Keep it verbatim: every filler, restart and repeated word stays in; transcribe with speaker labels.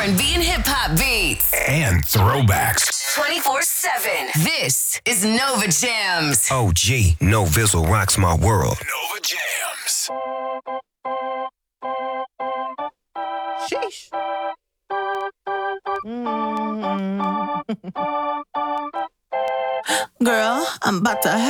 Speaker 1: and B and hip-hop beats.
Speaker 2: And throwbacks.
Speaker 1: twenty-four seven. This is Nova Jams.
Speaker 3: O G, No Vizzle rocks my world.
Speaker 2: Nova Jams.
Speaker 4: Sheesh. Mm. Girl, I'm about to have